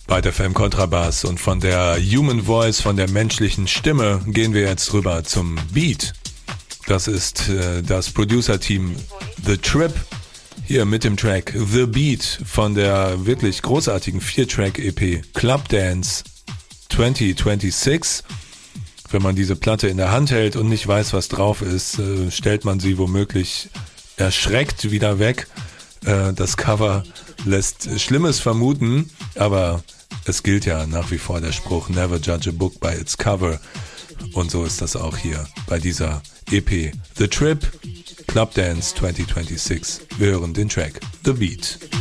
Bei der FM Kontrabass und von der Human Voice, von der menschlichen Stimme, gehen wir jetzt rüber zum Beat. Das ist das Producer-Team The Trip, hier mit dem Track The Beat von der wirklich großartigen 4-Track-EP Club Dance 2026. Wenn man diese Platte in der Hand hält und nicht weiß, was drauf ist, stellt man sie womöglich erschreckt wieder weg. Das Cover lässt Schlimmes vermuten, aber es gilt ja nach wie vor der Spruch Never judge a book by its cover. Und so ist das auch hier bei dieser EP The Trip, Club Dance 2026. Wir hören den Track The Beat.